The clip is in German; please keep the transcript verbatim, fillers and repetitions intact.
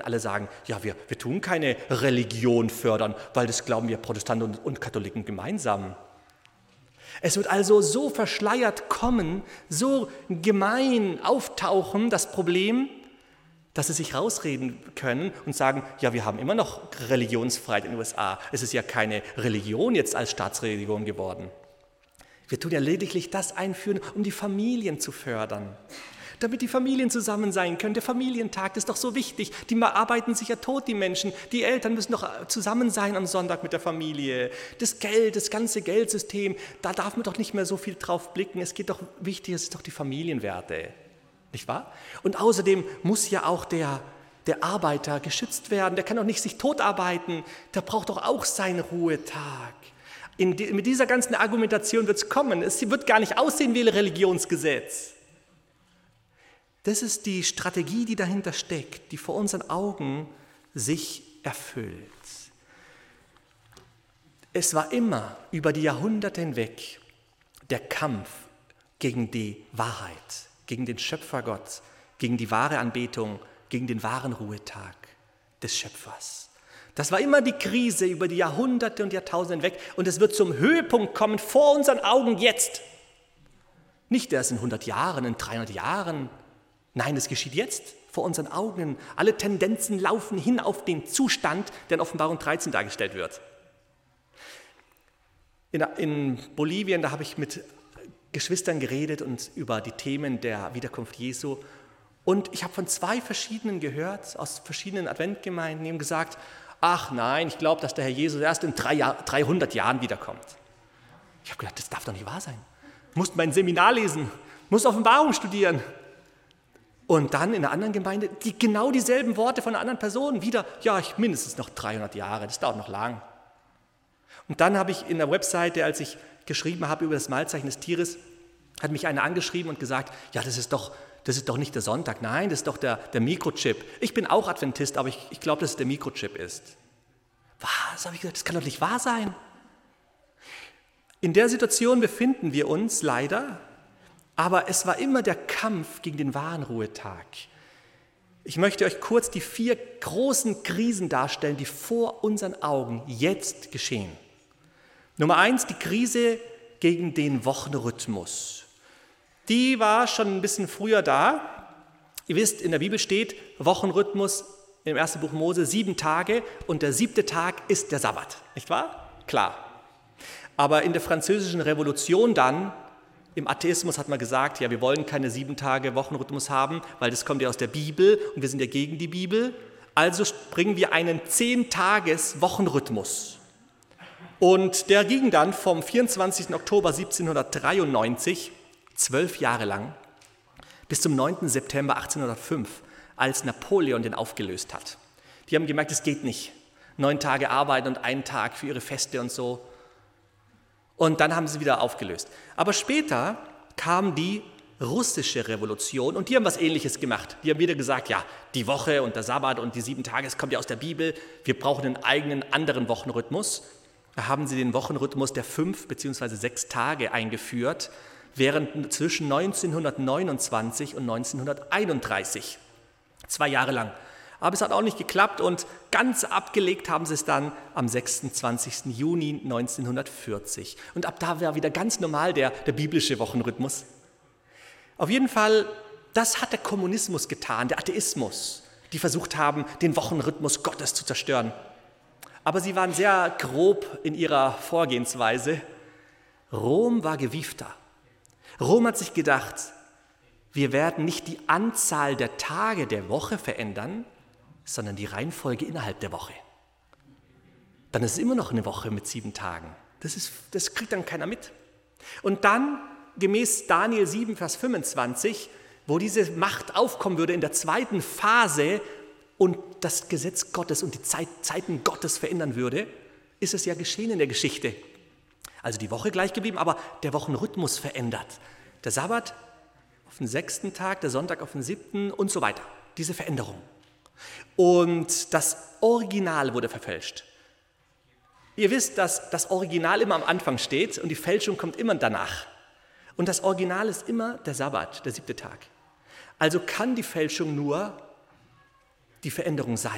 alle sagen, ja, wir, wir tun keine Religion fördern, weil das glauben wir Protestanten und, und Katholiken gemeinsam. Es wird also so verschleiert kommen, so gemein auftauchen, das Problem, dass sie sich rausreden können und sagen, ja, wir haben immer noch Religionsfreiheit in den U S A. Es ist ja keine Religion jetzt als Staatsreligion geworden. Wir tun ja lediglich das einführen, um die Familien zu fördern. Damit die Familien zusammen sein können. Der Familientag, das ist doch so wichtig. Die arbeiten sich ja tot, die Menschen. Die Eltern müssen doch zusammen sein am Sonntag mit der Familie. Das Geld, das ganze Geldsystem, da darf man doch nicht mehr so viel drauf blicken. Es geht doch wichtig, es ist doch die Familienwerte. Nicht wahr? Und außerdem muss ja auch der, der Arbeiter geschützt werden. Der kann doch nicht sich totarbeiten. Der braucht doch auch seinen Ruhetag. In die, mit dieser ganzen Argumentation wird es kommen. Es wird gar nicht aussehen wie ein Religionsgesetz. Das ist die Strategie, die dahinter steckt, die vor unseren Augen sich erfüllt. Es war immer über die Jahrhunderte hinweg der Kampf gegen die Wahrheit, gegen den Schöpfergott, gegen die wahre Anbetung, gegen den wahren Ruhetag des Schöpfers. Das war immer die Krise über die Jahrhunderte und Jahrtausende hinweg und es wird zum Höhepunkt kommen vor unseren Augen jetzt. Nicht erst in hundert Jahren, in dreihundert Jahren. Nein, es geschieht jetzt vor unseren Augen. Alle Tendenzen laufen hin auf den Zustand, der in Offenbarung dreizehn dargestellt wird. In, in Bolivien, da habe ich mit Geschwistern geredet und über die Themen der Wiederkunft Jesu. Und ich habe von zwei verschiedenen gehört, aus verschiedenen Adventgemeinden, die haben gesagt, ach nein, ich glaube, dass der Herr Jesus erst in drei Jahr, dreihundert Jahren wiederkommt. Ich habe gedacht, das darf doch nicht wahr sein. Ich muss mein Seminar lesen, muss Offenbarung studieren. Und dann in einer anderen Gemeinde die, genau dieselben Worte von einer anderen Person. Wieder, ja, ich mindestens noch dreihundert Jahre, das dauert noch lang. Und dann habe ich in der Webseite, als ich geschrieben habe über das Malzeichen des Tieres, hat mich einer angeschrieben und gesagt, ja, das ist doch, das ist doch nicht der Sonntag, nein, das ist doch der, der Mikrochip. Ich bin auch Adventist, aber ich, ich glaube, dass es der Mikrochip ist. Was, habe ich gesagt, das kann doch nicht wahr sein. In der Situation befinden wir uns leider, aber es war immer der Kampf gegen den wahren Ruhetag. Ich möchte euch kurz die vier großen Krisen darstellen, die vor unseren Augen jetzt geschehen. Nummer eins, die Krise gegen den Wochenrhythmus. Die war schon ein bisschen früher da. Ihr wisst, in der Bibel steht Wochenrhythmus im ersten Buch Mose, sieben Tage und der siebte Tag ist der Sabbat. Nicht wahr? Klar. Aber in der Französischen Revolution dann, im Atheismus hat man gesagt, ja, wir wollen keine sieben Tage Wochenrhythmus haben, weil das kommt ja aus der Bibel und wir sind ja gegen die Bibel. Also bringen wir einen zehn Tages Wochenrhythmus. Und der ging dann vom vierundzwanzigsten Oktober siebzehnhundertdreiundneunzig, zwölf Jahre lang, bis zum neunten September achtzehnhundertfünf, als Napoleon den aufgelöst hat. Die haben gemerkt, es geht nicht. Neun Tage arbeiten und einen Tag für ihre Feste und so. Und dann haben sie wieder aufgelöst. Aber später kam die russische Revolution und die haben was Ähnliches gemacht. Die haben wieder gesagt, ja, die Woche und der Sabbat und die sieben Tage, es kommt ja aus der Bibel, wir brauchen einen eigenen anderen Wochenrhythmus. Da haben sie den Wochenrhythmus der fünf bzw. sechs Tage eingeführt, während zwischen neunzehnhundertneunundzwanzig und neunzehnhunderteinunddreißig, zwei Jahre lang. Aber es hat auch nicht geklappt und ganz abgelegt haben sie es dann am sechsundzwanzigsten Juni neunzehnhundertvierzig. Und ab da war wieder ganz normal der, der biblische Wochenrhythmus. Auf jeden Fall, das hat der Kommunismus getan, der Atheismus, die versucht haben, den Wochenrhythmus Gottes zu zerstören. Aber sie waren sehr grob in ihrer Vorgehensweise. Rom war gewiefter. Rom hat sich gedacht, wir werden nicht die Anzahl der Tage der Woche verändern, sondern die Reihenfolge innerhalb der Woche. Dann ist es immer noch eine Woche mit sieben Tagen. Das, ist, das kriegt dann keiner mit. Und dann, gemäß Daniel sieben, Vers fünfundzwanzig, wo diese Macht aufkommen würde in der zweiten Phase und das Gesetz Gottes und die Zeit, Zeiten Gottes verändern würde, ist es ja geschehen in der Geschichte. Also die Woche gleich geblieben, aber der Wochenrhythmus verändert. Der Sabbat auf den sechsten Tag, der Sonntag auf den siebten und so weiter. Diese Veränderung. Und das Original wurde verfälscht. Ihr wisst, dass das Original immer am Anfang steht und die Fälschung kommt immer danach. Und das Original ist immer der Sabbat, der siebte Tag. Also kann die Fälschung nur die Veränderung sein.